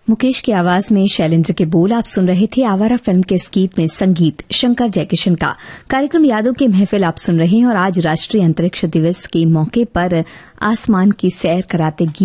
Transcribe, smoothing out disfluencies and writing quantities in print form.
मुकेश की आवाज में शैलेंद्र के बोल आप सुन रहे थे। आवारा फिल्म के इस गीत में संगीत शंकर जयकिशन का। कार्यक्रम यादों की महफिल आप सुन रहे हैं और आज राष्ट्रीय अंतरिक्ष दिवस के मौके पर आसमान की सैर कराते गीत